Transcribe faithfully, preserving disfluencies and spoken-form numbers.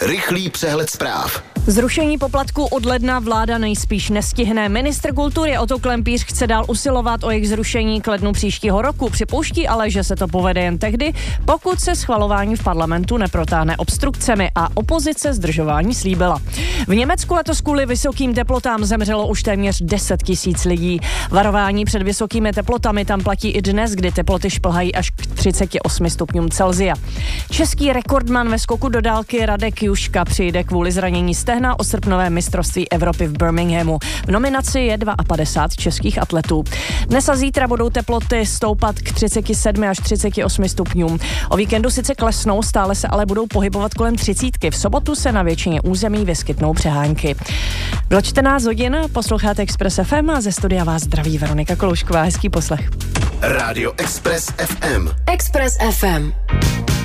Rychlý přehled zpráv. Zrušení poplatku od ledna vláda nejspíš nestihne. Ministr kultury Otto Klempíř chce dál usilovat o jejich zrušení k lednu příštího roku. Připouští ale, že se to povede jen tehdy, pokud se schvalování v parlamentu neprotáhne obstrukcemi, a opozice zdržování slíbila. V Německu letos kvůli vysokým teplotám zemřelo už téměř deset tisíc lidí. Varování před vysokými teplotami tam platí i dnes, kdy teploty šplhají až k třiceti osmi stupňům Celsia. Český rekordman ve skoku do dálky Radek Juška přijde kvůli zranění stehna o srpnové mistrovství Evropy v Birminghamu. V nominaci je padesát dva českých atletů. Dnes a zítra budou teploty stoupat k třiceti sedmi až třiceti osmi stupňům. O víkendu sice klesnou, stále se ale budou pohybovat kolem třicítky. V sobotu se na většině území vyskytnou přehánky. Bylo čtrnáct hodin, posloucháte Express F M a ze studia vás zdraví Veronika Koloušková. Hezký poslech. Rádio Express F M. Express F M.